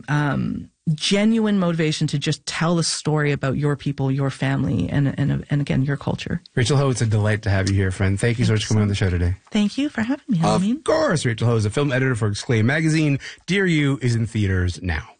genuine motivation to just tell the story about your people, your family, and again, your culture. Rachel Ho, it's a delight to have you here, friend. Thank you so much for coming on the show today. Thank you for having me, Of course, Rachel Ho is a film editor for Exclaim Magazine. Dear You is in theaters now.